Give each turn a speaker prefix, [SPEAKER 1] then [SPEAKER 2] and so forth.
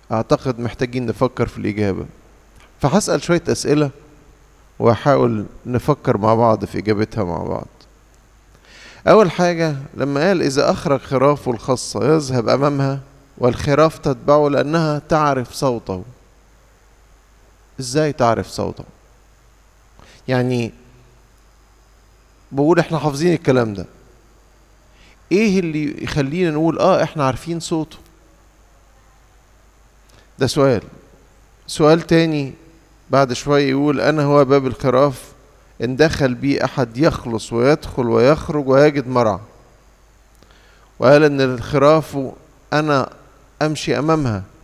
[SPEAKER 1] أعتقد محتاجين نفكر في الإجابة. فهسأل شوية أسئلة وأحاول نفكر مع بعض في إجابتها مع بعض. أول حاجة لما قال إذا أخرج خرافه الخاصة يذهب أمامها والخراف تتبعه لأنها تعرف صوته. إزاي تعرف صوته؟ يعني بقول إحنا حافظين الكلام ده، إيه اللي يخلينا نقول إحنا عارفين صوته؟ ده سؤال. سؤال تاني بعد شوية يقول أنا هو باب الخراف، إن دخل بي أحد يخلص ويدخل ويخرج ويجد مرعى. وقال إن الخراف أنا أمشي أمامها